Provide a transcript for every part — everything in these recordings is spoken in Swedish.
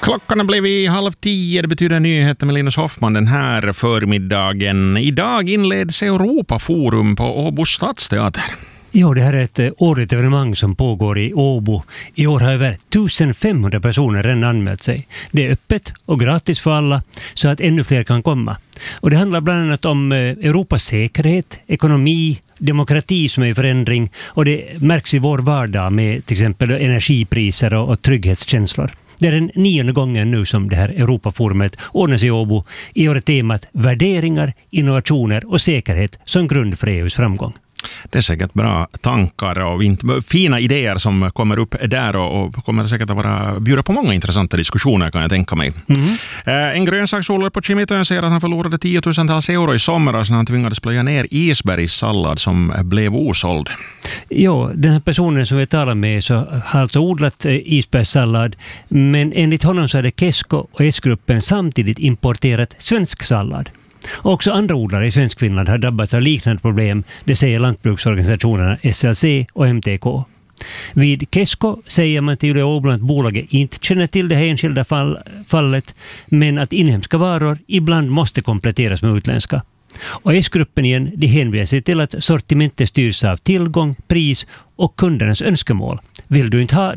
Klockan har blivit 9:30. Det betyder nyheter med Linus Hoffman den här förmiddagen. Idag inleds Europaforum på Åbo stadsteater. Ja, det här är ett årligt evenemang som pågår i Åbo. I år har över 1500 personer redan anmält sig. Det är öppet och gratis för alla så att ännu fler kan komma. Och det handlar bland annat om Europas säkerhet, ekonomi, demokrati som är i förändring. Och det märks i vår vardag med till exempel energipriser och trygghetskänslor. Det är den 9:e gången nu som det här Europaforumet ordnas i Åbo. I år är temat värderingar, innovationer och säkerhet som grund för EUs framgång. Det är säkert bra tankar och fina idéer som kommer upp där och kommer säkert att bjuda på många intressanta diskussioner, kan jag tänka mig. En grönsaksodlare på Kimitön säger att han förlorade 10 000-tals euro i somras när han tvingades plöja ner isbergssallad som blev osåld. Ja, den här personen som vi talar med så har alltså odlat isbergssallad, men enligt honom så är det Kesko och S-gruppen samtidigt importerat svensk sallad. Också andra odlare i svensk Finland har drabbats av liknande problem, det säger lantbruksorganisationerna SLC och MTK. Vid Kesko säger man till Åbo att bolaget inte känner till det här enskilda fallet, men att inhemska varor ibland måste kompletteras med utländska. Och S-gruppen igen, de hänvisar till att sortimentet styrs av tillgång, pris och kundernas önskemål. Vill du inte ha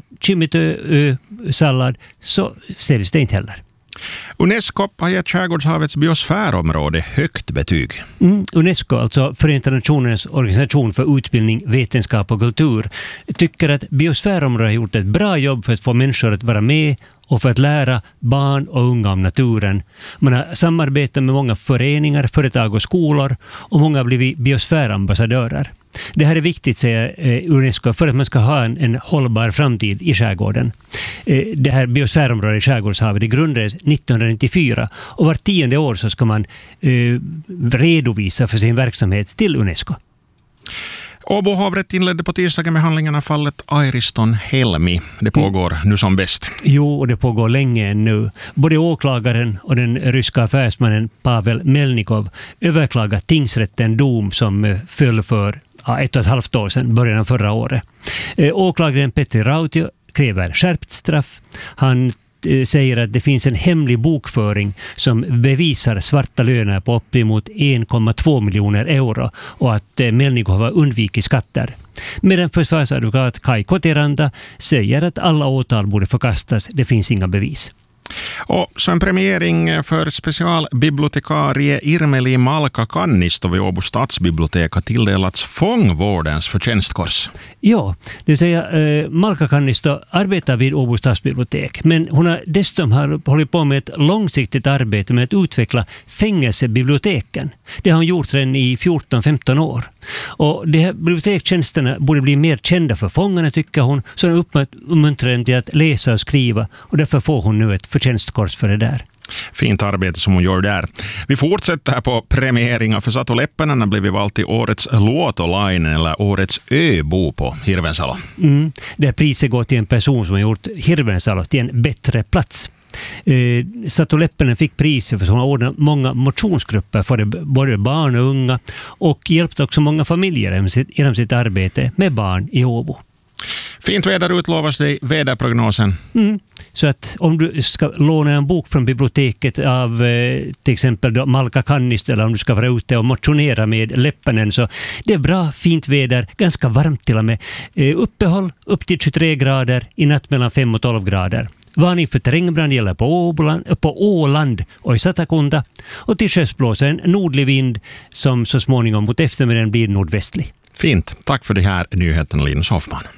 Kimitö-sallad så säljs det inte heller. UNESCO har gett Skärgårdshavets biosfärområde högt betyg. UNESCO, alltså Förenta Nationernas organisation för utbildning, vetenskap och kultur, tycker att biosfärområdet har gjort ett bra jobb för att få människor att vara med och för att lära barn och unga om naturen. Man har samarbetat med många föreningar, företag och skolor och många har blivit biosfärambassadörer. Det här är viktigt, säger UNESCO, för att man ska ha en hållbar framtid i skärgården. Det här biosfärområdet i Skärgårdshavet grundades 1994 och var 10:e år så ska man redovisa för sin verksamhet till UNESCO. Åbo hovrätt inledde på tisdagen med handlingarna fallet Airiston Helmi. Det pågår nu som bäst. Jo, och det pågår länge nu. Både åklagaren och den ryska affärsmannen Pavel Melnikov överklagat tingsrätten dom som föll för 1,5 år sedan, början av förra året. Åklagaren Petri Rautio kräver skärpt straff. Han säger att det finns en hemlig bokföring som bevisar svarta löner på uppemot 1,2 miljoner euro och att Melnikov har undvikit skatter. Medan försvarsadvokat Kai Kotiranta säger att alla åtal borde förkastas, det finns inga bevis. Och så en premiering för specialbibliotekarie Irmeli Malka-Kannisto vid Åbo stadsbibliotek har tilldelats fångvårdens förtjänstkors. Ja, det vill säga Malka-Kannisto arbetar vid Åbo stadsbibliotek, men hon har dessutom hållit på med ett långsiktigt arbete med att utveckla fängelsebiblioteken. Det har hon gjort redan i 14-15 år. Och de här bibliotekstjänsterna borde bli mer kända för fångarna, tycker hon, så hon uppmuntrar dem till att läsa och skriva och därför får hon nu ett förtjänstkors för det där. Fint arbete som hon gör där. Vi fortsätter här på premieringar för Satu Leppänen har blivit valt till årets Luotolainen eller årets öbo på Hirvensalo. Det här priset går till en person som har gjort Hirvensalo till en bättre plats. Satu Leppänen fick priset för att hon har ordnat många motionsgrupper för både barn och unga och hjälpt också många familjer genom sitt arbete med barn i Åbo. Fint väder utlovas dig väderprognosen. Så att om du ska låna en bok från biblioteket av till exempel Malka-Kannisto eller om du ska vara ute och motionera med Leppänen så det är bra, fint väder, ganska varmt till och med. Uppehåll upp till 23 grader, i natt mellan 5 och 12 grader. Varning för terrängbrand gäller på Åland och i Satakunta och till sjöss blåser en nordlig vind som så småningom mot eftermiddagen blir nordvästlig. Fint. Tack för det här nyheten, Linus Hoffman.